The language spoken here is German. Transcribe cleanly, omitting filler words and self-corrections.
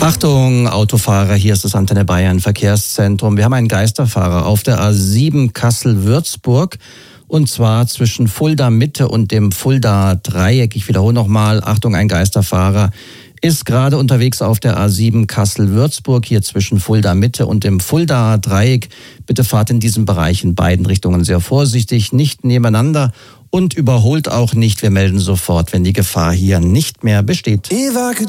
Achtung, Autofahrer, hier ist das Antenne Bayern Verkehrszentrum. Wir haben einen Geisterfahrer auf der A7 Kassel-Würzburg und zwar zwischen Fulda Mitte und dem Fulda Dreieck. Ich wiederhole nochmal, Achtung, ein Geisterfahrer ist gerade unterwegs auf der A7 Kassel-Würzburg, hier zwischen Fulda Mitte und dem Fulda Dreieck. Bitte fahrt in diesem Bereich in beiden Richtungen sehr vorsichtig, nicht nebeneinander und überholt auch nicht. Wir melden sofort, wenn die Gefahr hier nicht mehr besteht.